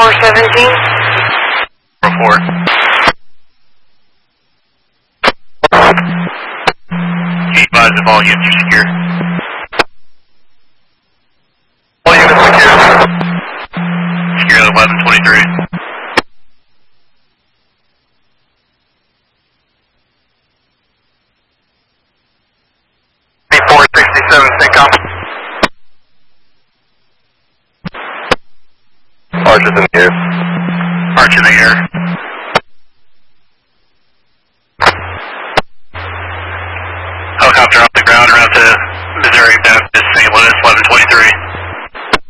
417. Report. Be advised of all units are secure. All units secure. Secure at 1123. B467, SYNCOM. Arch is in the air. Arch in the air.